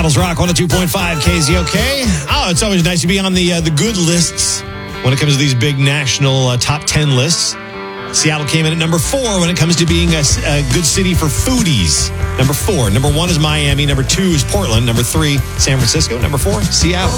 Seattle's Rock 102.5 KZOK. Oh, it's always nice to be on the good lists when it comes to these big national top 10 lists. Seattle came in at number 4 when it comes to being a good city for foodies. Number 4. Number 1 is Miami. Number 2 is Portland. Number 3, San Francisco. Number 4, Seattle.